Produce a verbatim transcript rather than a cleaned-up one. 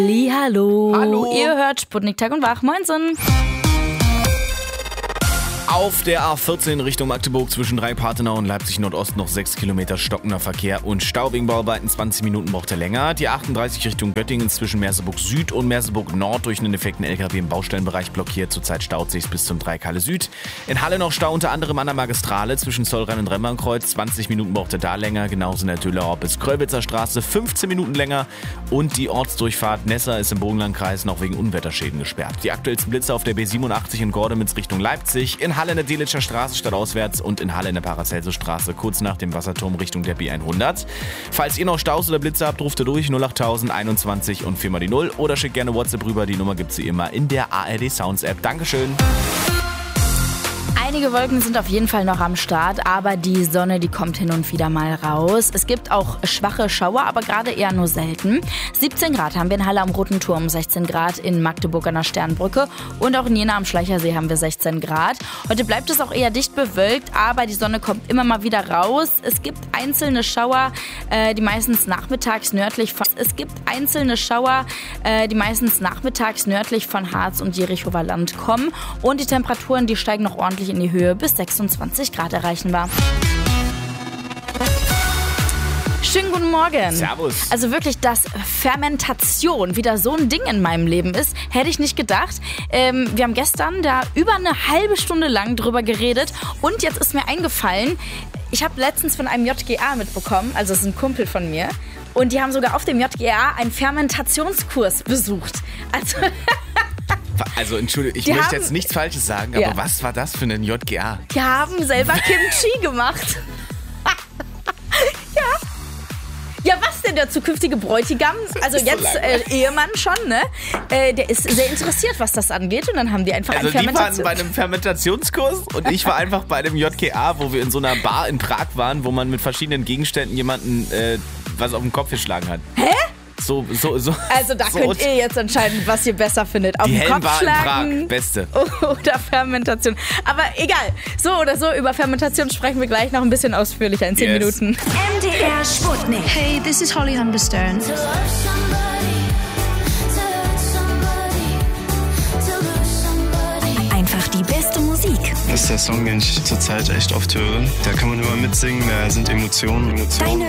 Hallo. Hallo. Ihr hört Sputnik Tag und Wach. Moinsen. Auf der A vierzehn Richtung Magdeburg zwischen Dreipartenau und Leipzig Nordost noch sechs Kilometer stockender Verkehr und Stau wegen Bauarbeiten. zwanzig Minuten braucht er länger. Die achtunddreißig Richtung Göttingen zwischen Merseburg Süd und Merseburg Nord durch einen defekten L K W im Baustellenbereich blockiert. Zurzeit staut sich's bis zum Dreikalle Süd. In Halle noch Stau unter anderem an der Magistrale zwischen Zollrhein und Remmernkreuz. zwanzig Minuten braucht er da länger. Genauso in der Düllerau bis Kröllwitzer Straße fünfzehn Minuten länger. Und die Ortsdurchfahrt Nessa ist im Bogenlandkreis noch wegen Unwetterschäden gesperrt. Die aktuellsten Blitze auf der B siebenundachtzig in Gordemitz Richtung Leipzig. In Halle in der Delitzscher Straße stadtauswärts und in Halle in der Paracelsus-Straße kurz nach dem Wasserturm Richtung der B hundert. Falls ihr noch Staus oder Blitze habt, ruft ihr durch null acht null null einundzwanzig und vier mal die null oder schickt gerne WhatsApp rüber. Die Nummer gibt's wie immer in der A R D Sounds App. Dankeschön. Einige Wolken sind auf jeden Fall noch am Start, aber die Sonne, die kommt hin und wieder mal raus. Es gibt auch schwache Schauer, aber gerade eher nur selten. siebzehn Grad haben wir in Halle am Roten Turm, sechzehn Grad in Magdeburg an der Sternbrücke und auch in Jena am Schleichersee haben wir sechzehn Grad. Heute bleibt es auch eher dicht bewölkt, aber die Sonne kommt immer mal wieder raus. Es gibt einzelne Schauer, äh, die meistens nachmittags nördlich von Es gibt einzelne Schauer, äh, die meistens nachmittags nördlich von Harz und Jerichower Land kommen und die Temperaturen, die steigen noch ordentlich in die Höhe bis sechsundzwanzig Grad erreichen wir. Schönen guten Morgen. Servus. Also wirklich, dass Fermentation wieder so ein Ding in meinem Leben ist, hätte ich nicht gedacht. Ähm, wir haben gestern da über eine halbe Stunde lang drüber geredet und jetzt ist mir eingefallen, ich habe letztens von einem J G A mitbekommen, also es ist ein Kumpel von mir, und die haben sogar auf dem J G A einen Fermentationskurs besucht. Also... Also entschuldige, ich die möchte haben, jetzt nichts Falsches sagen, aber ja. was war das für ein J G A? Die haben selber Kimchi gemacht. Ja. Ja, was denn der zukünftige Bräutigam, also jetzt so äh, Ehemann schon, ne? Äh, der ist sehr interessiert, was das angeht und dann haben die einfach also einen Fermentation... die waren bei einem Fermentationskurs und ich war einfach bei einem J G A, wo wir in so einer Bar in Prag waren, wo man mit verschiedenen Gegenständen jemanden äh, was auf den Kopf geschlagen hat. Hä? So, so, so. Also da so könnt ihr jetzt entscheiden, was ihr besser findet. Auf die den Kopf Helmbar schlagen in Prag, beste. Oder Fermentation. Aber egal, so oder so, über Fermentation sprechen wir gleich noch ein bisschen ausführlicher in zehn Yes. Minuten. M D R Sputnik. Hey, this is Holly Humberstone. Einfach die beste Musik. Das ist der Song, den ich zurzeit echt oft höre. Da kann man immer mitsingen, da sind Emotionen. Emotionen. Deine